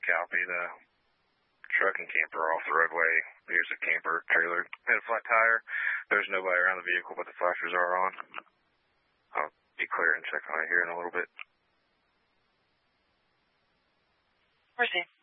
copy. The truck and camper are off the roadway. There's a camper trailer and a flat tire. There's nobody around the vehicle, but the flashers are on. I'll be clear and check on it here in a little bit. Proceed.